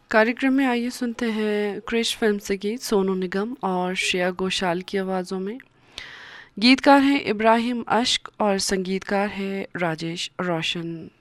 कार्यक्रम में आइए सुनते हैं क्रिश फिल्म से गीत सोनू निगम और श्रेया घोषाल की आवाज़ों में। गीतकार हैं इब्राहिम अश्क और संगीतकार है राजेश रोशन।